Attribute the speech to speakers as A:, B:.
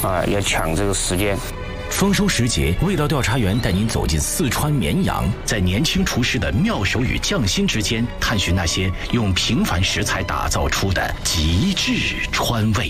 A: 要抢这个时间。
B: 丰收时节，味道调查员带您走进四川绵阳，在年轻厨师的妙手与匠心之间，探寻那些用平凡食材打造出的极致川味。